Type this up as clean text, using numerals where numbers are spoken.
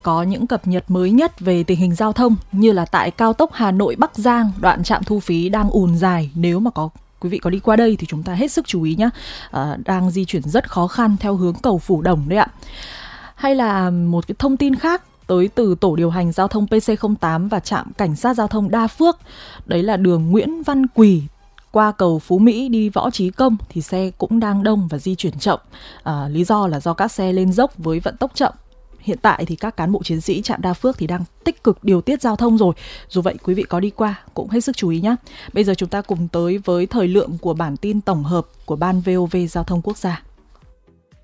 Có những cập nhật mới nhất về tình hình giao thông như là tại cao tốc Hà Nội Bắc Giang, đoạn trạm thu phí đang ùn dài. Nếu mà quý vị có đi qua đây thì chúng ta hết sức chú ý nhé. Đang di chuyển rất khó khăn theo hướng cầu Phủ Đồng đấy ạ. Hay là một cái thông tin khác tới từ tổ điều hành giao thông PC08 và trạm cảnh sát giao thông Đa Phước. Đấy là đường Nguyễn Văn Quỳ qua cầu Phú Mỹ đi Võ Trí Công thì xe cũng đang đông và di chuyển chậm. Lý do là do các xe lên dốc với vận tốc chậm. Hiện tại thì các cán bộ chiến sĩ trạm Đa Phước thì đang tích cực điều tiết giao thông rồi. Dù vậy quý vị có đi qua cũng hết sức chú ý nhé. Bây giờ chúng ta cùng tới với thời lượng của bản tin tổng hợp của Ban VOV Giao thông Quốc gia.